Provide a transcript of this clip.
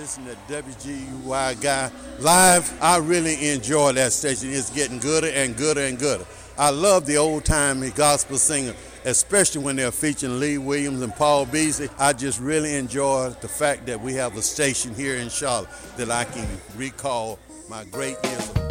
listen to WGY Guy live. I really enjoy that station. It's getting gooder and gooder and gooder. I love the old-time gospel singer, especially when they're featuring Lee Williams and Paul Beasley. I just really enjoy the fact that we have a station here in Charlotte that I can recall my great years of